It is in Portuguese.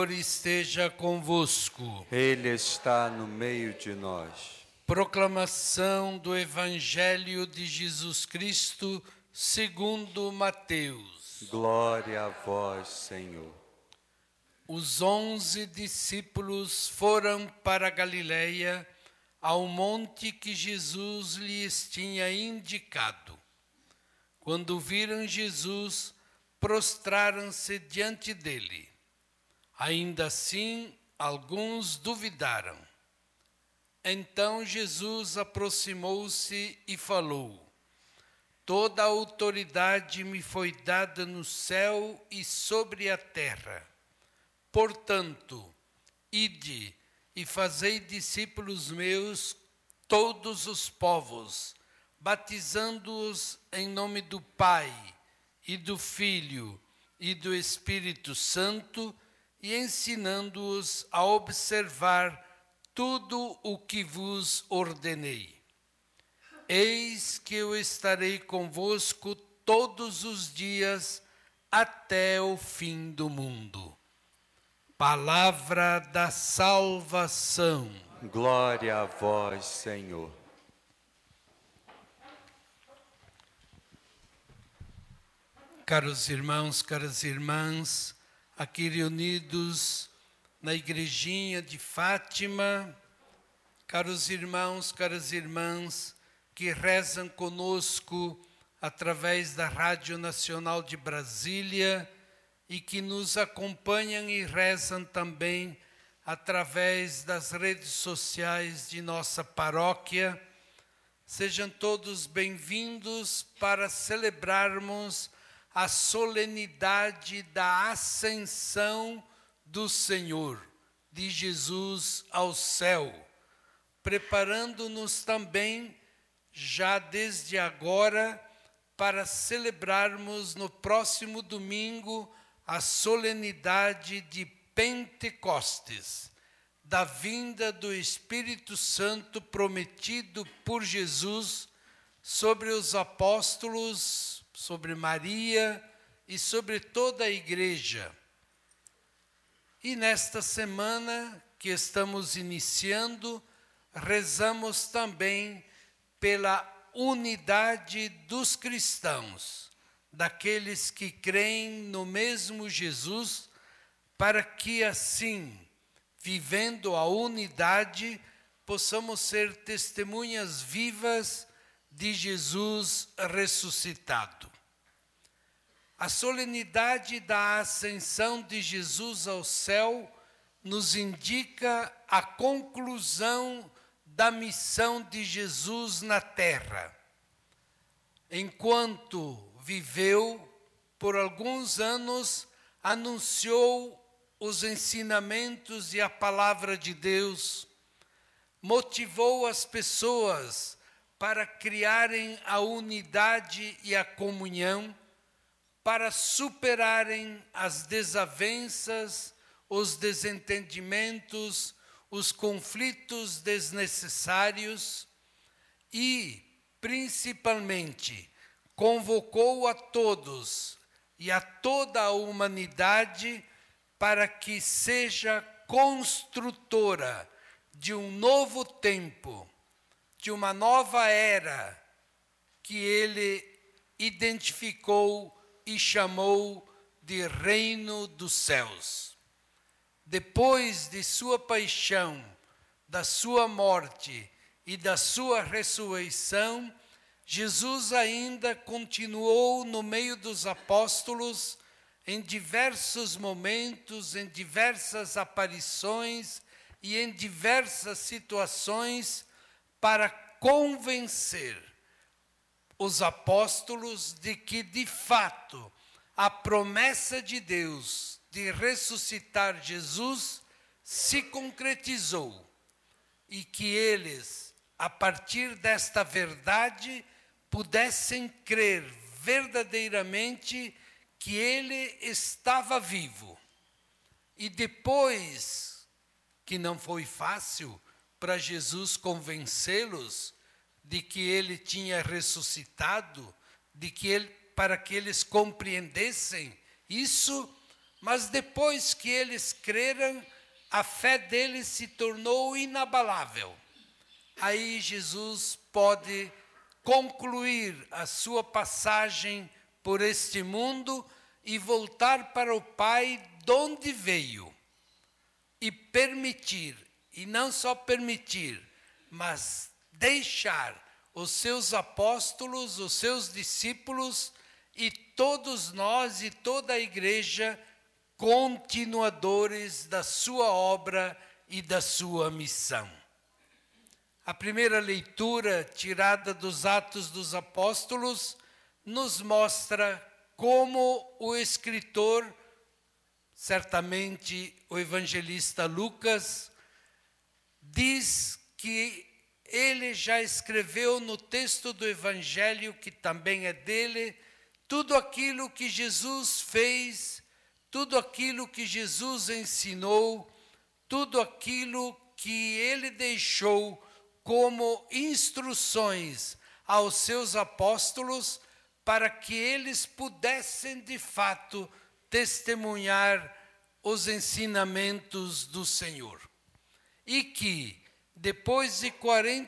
Esteja convosco. Ele está no meio de nós. Proclamação do Evangelho de Jesus Cristo segundo Mateus. Glória a vós, Senhor. Os 11 discípulos foram para a Galileia, ao monte que Jesus lhes tinha indicado. Quando viram Jesus, prostraram-se diante dele. Ainda assim, alguns duvidaram. Então Jesus aproximou-se e falou: Toda a autoridade me foi dada no céu e sobre a terra. Portanto, ide e fazei discípulos meus todos os povos, batizando-os em nome do Pai, e do Filho, e do Espírito Santo, e ensinando-os a observar tudo o que vos ordenei. Eis que eu estarei convosco todos os dias até o fim do mundo. Palavra da salvação. Glória a vós, Senhor. Caros irmãos, caras irmãs, aqui reunidos na igrejinha de Fátima, caros irmãos, caras irmãs, que rezam conosco através da Rádio Nacional de Brasília e que nos acompanham e rezam também através das redes sociais de nossa paróquia. Sejam todos bem-vindos para celebrarmos a solenidade da ascensão do Senhor, de Jesus ao céu, preparando-nos também, já desde agora, para celebrarmos no próximo domingo a solenidade de Pentecostes, da vinda do Espírito Santo prometido por Jesus sobre os apóstolos, sobre Maria e sobre toda a igreja. E nesta semana que estamos iniciando, rezamos também pela unidade dos cristãos, daqueles que creem no mesmo Jesus, para que assim, vivendo a unidade, possamos ser testemunhas vivas de Jesus ressuscitado. A solenidade da ascensão de Jesus ao céu nos indica a conclusão da missão de Jesus na terra. Enquanto viveu, por alguns anos, anunciou os ensinamentos e a palavra de Deus, motivou as pessoas para criarem a unidade e a comunhão, para superarem as desavenças, os desentendimentos, os conflitos desnecessários e, principalmente, convocou a todos e a toda a humanidade para que seja construtora de um novo tempo, de uma nova era que ele identificou e chamou de Reino dos Céus. Depois de sua paixão, da sua morte e da sua ressurreição, Jesus ainda continuou no meio dos apóstolos em diversos momentos, em diversas aparições e em diversas situações para convencer os apóstolos de que, de fato, a promessa de Deus de ressuscitar Jesus se concretizou e que eles, a partir desta verdade, pudessem crer verdadeiramente que ele estava vivo. E depois, que não foi fácil para Jesus convencê-los de que ele tinha ressuscitado, para que eles compreendessem isso, Mas depois que eles creram, a fé deles se tornou inabalável. Aí Jesus pode concluir a sua passagem por este mundo e voltar para o Pai de onde veio. E permitir, e não só permitir, mas deixar os seus apóstolos, os seus discípulos e todos nós e toda a igreja continuadores da sua obra e da sua missão. A primeira leitura, tirada dos Atos dos Apóstolos, nos mostra como o escritor, certamente o evangelista Lucas, diz que ele já escreveu no texto do Evangelho, que também é dele, tudo aquilo que Jesus fez, tudo aquilo que Jesus ensinou, tudo aquilo que ele deixou como instruções aos seus apóstolos, para que eles pudessem de fato testemunhar os ensinamentos do Senhor. E que, depois de 40